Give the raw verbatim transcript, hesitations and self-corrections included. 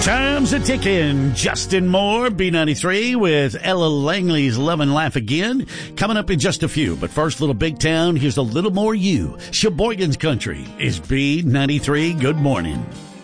Time's a ticking. Justin Moore, B ninety-three with Ella Langley's Love and Laugh Again. Coming up in just a few. But first, little Big Town. Here's a little more you. Sheboygan's Country is B ninety-three. Good morning.